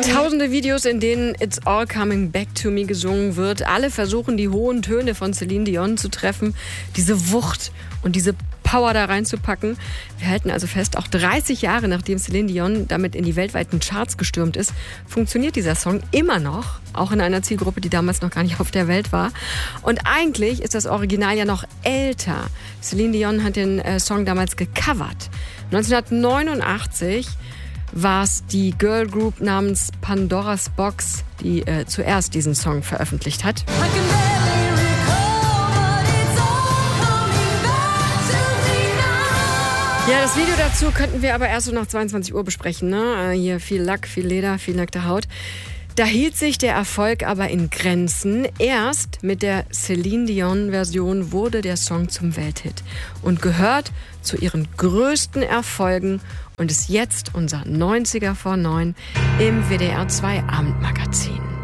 Tausende Videos, in denen It's All Coming Back to Me gesungen wird. Alle versuchen, die hohen Töne von Celine Dion zu treffen, diese Wucht und diese Power da reinzupacken. Wir halten also fest, auch 30 Jahre nachdem Celine Dion damit in die weltweiten Charts gestürmt ist, funktioniert dieser Song immer noch, auch in einer Zielgruppe, die damals noch gar nicht auf der Welt war. Und eigentlich ist das Original ja noch älter. Celine Dion hat den Song damals gecovert. 1989 war es die Girl Group namens Pandora's Box, die zuerst diesen Song veröffentlicht hat. Ja, das Video dazu könnten wir aber erst so nach 22 Uhr besprechen. Ne? Hier viel Lack, viel Leder, viel nackte Haut. Da hielt sich der Erfolg aber in Grenzen. Erst mit der Celine Dion-Version wurde der Song zum Welthit und gehört zu ihren größten Erfolgen und ist jetzt unser 90er vor 9 im WDR 2 Abendmagazin.